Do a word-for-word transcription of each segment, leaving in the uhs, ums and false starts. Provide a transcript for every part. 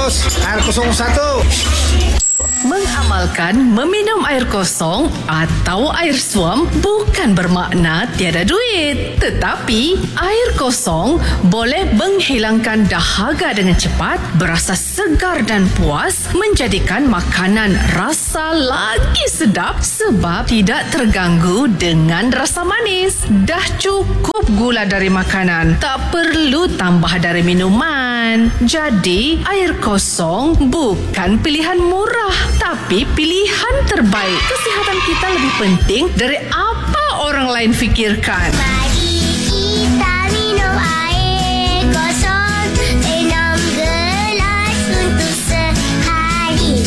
Terus air kosong satu. Mengamalkan meminum air kosong atau air suam bukan bermakna tiada duit. Tetapi, air kosong boleh menghilangkan dahaga dengan cepat, berasa segar dan puas, menjadikan makanan rasa lagi sedap sebab tidak terganggu dengan rasa manis. Dah cukup gula dari makanan, tak perlu tambah dari minuman. Jadi, air kosong bukan pilihan murah, tapi pilihan terbaik. Kesihatan kita lebih penting dari apa orang lain fikirkan. Mari kita minum air kosong enam gelas untuk sehari.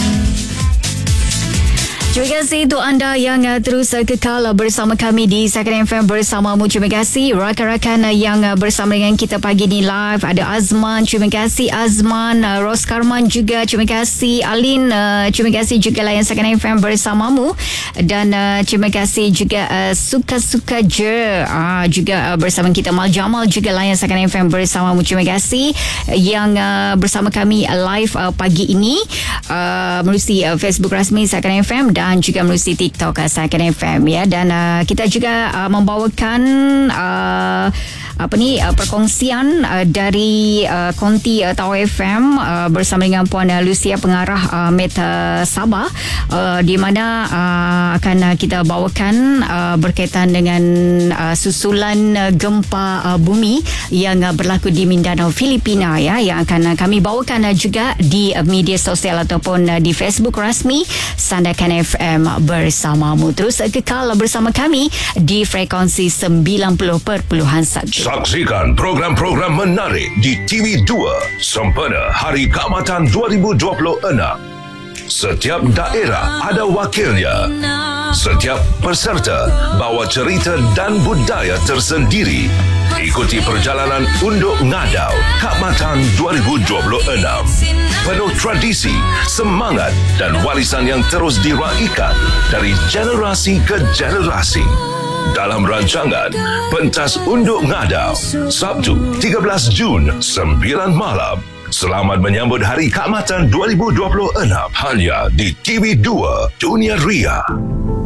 Terima kasih untuk anda yang uh, terus uh, kekal uh, bersama kami di Second F M bersamamu. Terima kasih rakan-rakan uh, yang uh, bersama dengan kita pagi ni live. Ada Azman, terima kasih Azman, uh, Ros Karman juga, terima kasih Alin, uh, terima kasih juga layan Second F M bersamamu. Dan uh, terima kasih juga uh, Suka-Suka Je uh, juga uh, bersama kita. Mal Jamal juga layan Second F M bersamamu. Terima kasih uh, yang uh, bersama kami uh, live uh, pagi ini uh, melalui uh, Facebook rasmi Second F M dan juga melalui TikTok uh, Second F M ya. Dan uh, kita juga uh, membawakan uh, apa ni uh, perkongsian uh, dari uh, konti uh, Tau F M uh, bersama dengan Puan uh, Lucia, pengarah uh, Meta Sabah, uh, di mana uh, akan uh, kita bawakan uh, berkaitan dengan uh, susulan uh, gempa uh, bumi yang uh, berlaku di Mindanao, Filipina ya, yang akan uh, kami bawakan uh, juga di uh, media sosial ataupun uh, di Facebook rasmi Sandakan F M bersamamu. Terus uh, kekal bersama kami di frekuensi sembilan puluh perpuluhan satu. Saksikan program-program menarik di T V dua sempena Hari Keamatan dua ribu dua puluh enam. Setiap daerah ada wakilnya. Setiap peserta bawa cerita dan budaya tersendiri. Ikuti perjalanan Unduk Ngadau Keamatan dua ribu dua puluh enam. Penuh tradisi, semangat dan warisan yang terus diraikan dari generasi ke generasi. Dalam rancangan Pentas Unduk Ngadau, Sabtu tiga belas Jun sembilan malam. Selamat menyambut Hari Keamatan dua ribu dua puluh enam hanya di T V dua Dunia Ria.